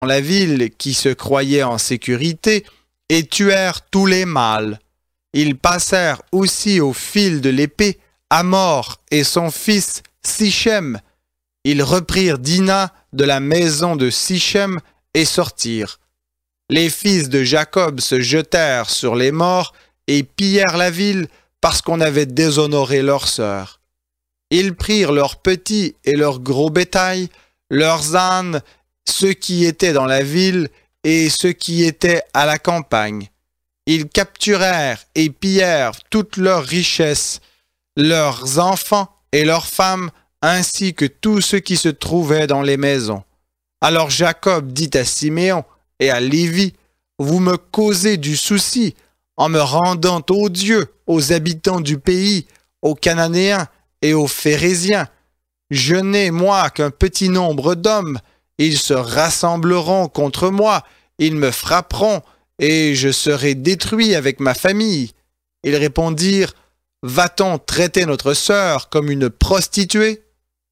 dans la ville qui se croyait en sécurité et tuèrent tous les mâles. Ils passèrent aussi au fil de l'épée Hamor et son fils Sichem. Ils reprirent Dina de la maison de Sichem et sortirent. Les fils de Jacob se jetèrent sur les morts et pillèrent la ville parce qu'on avait déshonoré leur sœur. Ils prirent leurs petits et leurs gros bétail, leurs ânes, ceux qui étaient dans la ville et ceux qui étaient à la campagne. Ils capturèrent et pillèrent toutes leurs richesses, leurs enfants et leurs femmes, ainsi que tous ceux qui se trouvaient dans les maisons. Alors Jacob dit à Siméon et à Lévi, « Vous me causez du souci en me rendant odieux aux habitants du pays, aux Cananéens et aux Phérésiens. Je n'ai, moi, qu'un petit nombre d'hommes. Ils se rassembleront contre moi, ils me frapperont, et je serai détruit avec ma famille. » Ils répondirent, « Va-t-on traiter notre sœur comme une prostituée ?»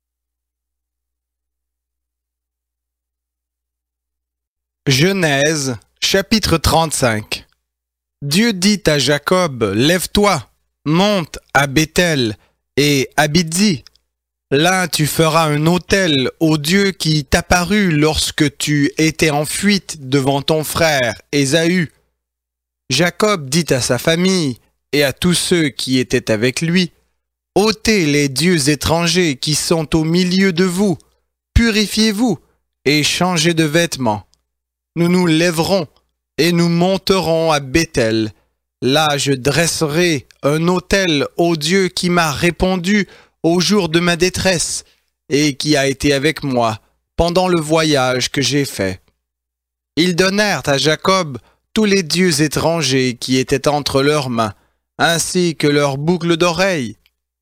Genèse, chapitre 35. Dieu dit à Jacob, « Lève-toi, monte à Béthel et habite-y. Là tu feras un autel au Dieu qui t'apparut lorsque tu étais en fuite devant ton frère Ésaü. » Jacob dit à sa famille et à tous ceux qui étaient avec lui, « Ôtez les dieux étrangers qui sont au milieu de vous, purifiez-vous et changez de vêtements. Nous nous lèverons et nous monterons à Béthel. Là je dresserai un autel au Dieu qui m'a répondu au jour de ma détresse et qui a été avec moi pendant le voyage que j'ai fait. » Ils donnèrent à Jacob tous les dieux étrangers qui étaient entre leurs mains, ainsi que leurs boucles d'oreilles.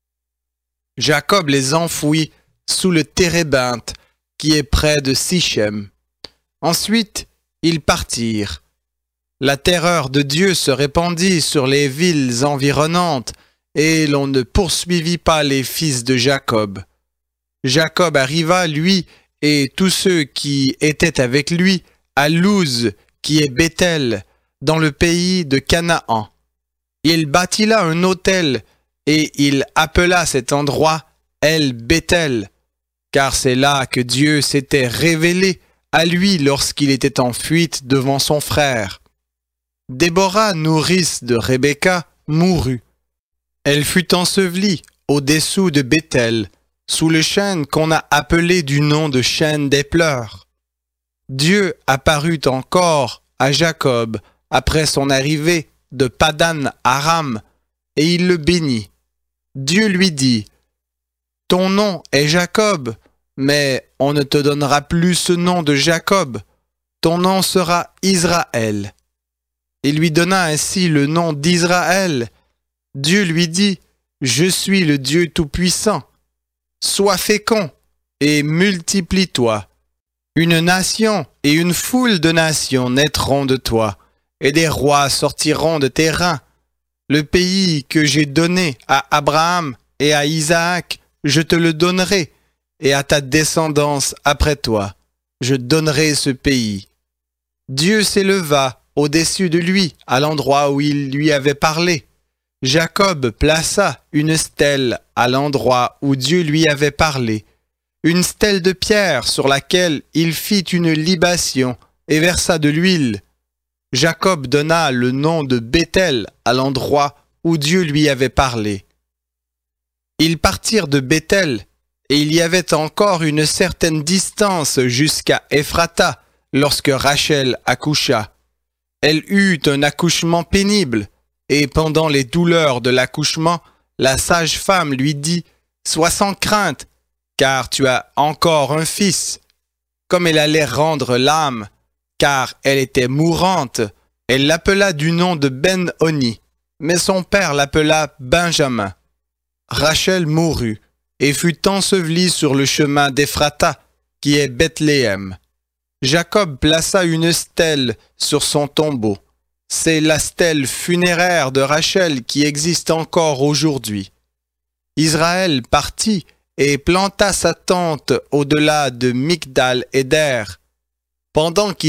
Jacob les enfouit sous le térébinthe qui est près de Sichem. Ensuite, ils partirent. La terreur de Dieu se répandit sur les villes environnantes, et l'on ne poursuivit pas les fils de Jacob. Jacob arriva, lui, et tous ceux qui étaient avec lui, à Luz, qui est Béthel, dans le pays de Canaan. Il bâtit là un autel, et il appela cet endroit El-Béthel, car c'est là que Dieu s'était révélé à lui lorsqu'il était en fuite devant son frère. Déborah, nourrice de Rebecca, mourut. Elle fut ensevelie au-dessous de Béthel, sous le chêne qu'on a appelé du nom de chêne des pleurs. Dieu apparut encore à Jacob après son arrivée de Padan Aram, et il le bénit. Dieu lui dit, « Ton nom est Jacob, mais on ne te donnera plus ce nom de Jacob, ton nom sera Israël. » Il lui donna ainsi le nom d'Israël. Dieu lui dit, « Je suis le Dieu Tout-Puissant. Sois fécond et multiplie-toi. Une nation et une foule de nations naîtront de toi, et des rois sortiront de tes reins. Le pays que j'ai donné à Abraham et à Isaac, je te le donnerai, et à ta descendance après toi, je donnerai ce pays. » Dieu s'éleva au-dessus de lui, à l'endroit où il lui avait parlé. Jacob plaça une stèle à l'endroit où Dieu lui avait parlé, une stèle de pierre sur laquelle il fit une libation et versa de l'huile. Jacob donna le nom de Béthel à l'endroit où Dieu lui avait parlé. Ils partirent de Béthel, et il y avait encore une certaine distance jusqu'à Ephrata lorsque Rachel accoucha. Elle eut un accouchement pénible, et pendant les douleurs de l'accouchement, la sage-femme lui dit « Sois sans crainte, car tu as encore un fils. » Comme elle allait rendre l'âme, car elle était mourante, elle l'appela du nom de Ben-Oni, mais son père l'appela Benjamin. Rachel mourut et fut ensevelie sur le chemin d'Ephrata, qui est Bethléem. Jacob plaça une stèle sur son tombeau. C'est la stèle funéraire de Rachel qui existe encore aujourd'hui. Israël partit et planta sa tente au-delà de Migdal-Éder. pendant qu'il